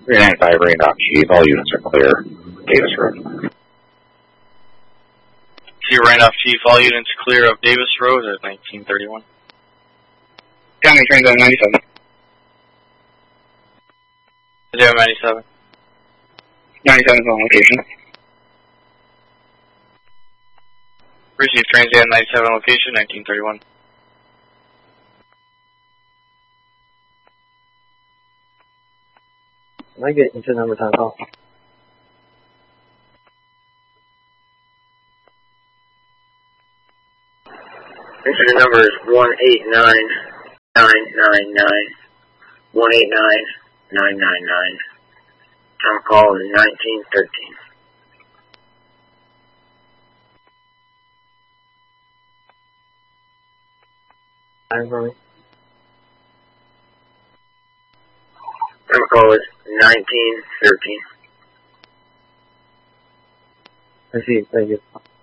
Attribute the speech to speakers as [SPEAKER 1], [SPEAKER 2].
[SPEAKER 1] 395 Randolph Chief, all units are clear. Davis Road.
[SPEAKER 2] Here, Randolph Chief, all units clear of Davis Road at 1931.
[SPEAKER 3] County Transit 97.
[SPEAKER 2] 097.
[SPEAKER 3] 97 is on location.
[SPEAKER 2] Received Transat 97 location, 1931.
[SPEAKER 4] Can I get into number 10 call?
[SPEAKER 5] Incident number is 189999. 189999. Time call is 1913.
[SPEAKER 4] Time for me.
[SPEAKER 5] Time call is 1913.
[SPEAKER 4] Received, thank you.